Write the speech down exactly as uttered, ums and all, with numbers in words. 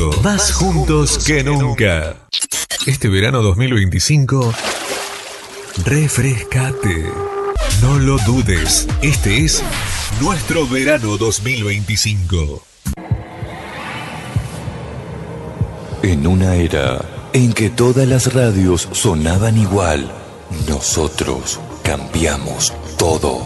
veinticinco. Más juntos que nunca. Este verano dos mil veinticinco, refrescate. No lo dudes. Este es nuestro verano dos mil veinticinco. En una era en que todas las radios sonaban igual, nosotros cambiamos todo.